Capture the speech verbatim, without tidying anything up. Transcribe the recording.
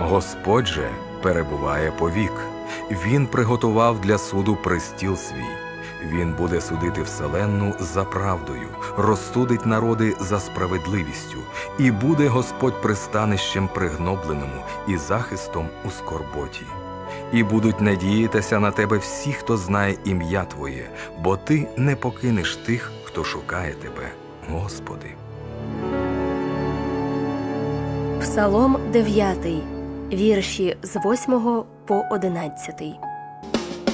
Господь же перебуває повік. Він приготував для суду престіл свій. Він буде судити вселенну за правдою, розсудить народи за справедливістю, і буде Господь пристанищем пригнобленому і захистом у скорботі. І будуть надіятися на тебе всі, хто знає ім'я Твоє, бо Ти не покинеш тих, хто шукає Тебе, Господи. Псалом дев'ятий, вірші з восьмого по одинадцятий.